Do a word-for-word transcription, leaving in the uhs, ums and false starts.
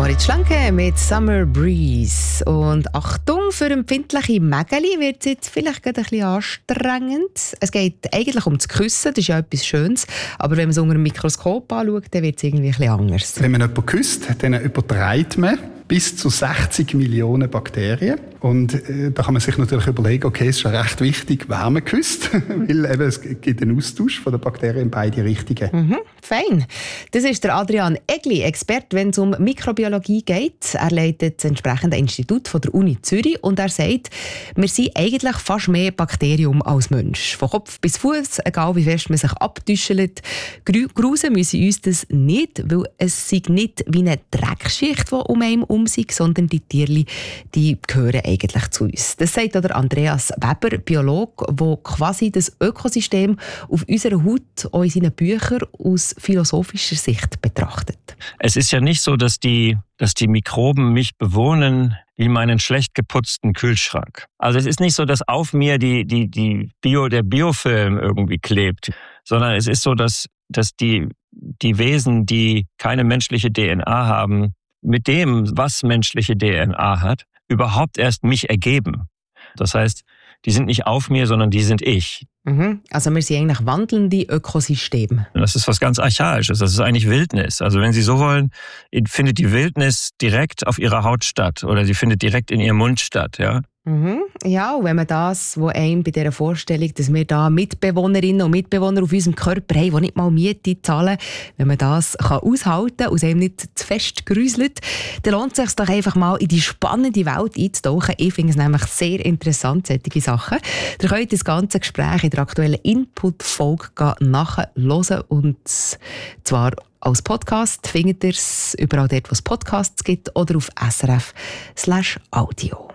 Moritz Schlanke mit Summer Breeze. Und Achtung, für empfindliche Mägeli wird es jetzt vielleicht gerade ein bisschen anstrengend. Es geht eigentlich um das Küssen, das ist ja etwas Schönes. Aber wenn man es unter einem Mikroskop anschaut, dann wird es irgendwie ein bisschen anders. Wenn man jemanden küsst, dann überträgt man bis zu sechzig Millionen Bakterien. Und äh, da kann man sich natürlich überlegen, okay, es ist ja recht wichtig, wer man küsst, weil eben, es gibt einen Austausch von den Bakterien in beide Richtungen. Mhm, fein. Das ist der Adrian Egli, Experte, wenn es um Mikrobiologie geht. Er leitet das entsprechende Institut von der Uni Zürich und er sagt, wir sind eigentlich fast mehr Bakterium als Mensch. Von Kopf bis Fuß, egal wie fest man sich abtüschelt. Grusen müssen uns das nicht, weil es sei nicht wie eine Dreckschicht, die um einen um sind, sondern die Tierchen, die gehören eigentlich zu uns. Das sagt der Andreas Weber, Biologe, der quasi das Ökosystem auf unserer Haut auch in seinen Büchern aus philosophischer Sicht betrachtet. Es ist ja nicht so, dass die, dass die Mikroben mich bewohnen wie meinen schlecht geputzten Kühlschrank. Also es ist nicht so, dass auf mir die, die, die Bio, der Biofilm irgendwie klebt, sondern es ist so, dass, dass die, die Wesen, die keine menschliche D N A haben, mit dem, was menschliche D N A hat, überhaupt erst mich ergeben. Das heißt, die sind nicht auf mir, sondern die sind ich. Mhm. Also wir sind eigentlich wandelnde Ökosysteme. Das ist was ganz Archaisches, das ist eigentlich Wildnis. Also wenn Sie so wollen, findet die Wildnis direkt auf Ihrer Haut statt oder sie findet direkt in Ihrem Mund statt, ja? Mhm. Ja, und wenn man das, was einem bei dieser Vorstellung, dass wir da Mitbewohnerinnen und Mitbewohner auf unserem Körper haben, die nicht mal Miete zahlen, wenn man das kann aushalten kann und es einem nicht zu fest gruselt, dann lohnt es sich doch einfach mal in die spannende Welt einzutauchen. Ich finde es nämlich sehr interessant, solche Sachen. Ihr könnt das ganze Gespräch in der aktuellen Input-Folge nachhören und zwar als Podcast findet ihr es überall dort, wo es Podcasts gibt oder auf S R F slash Audio.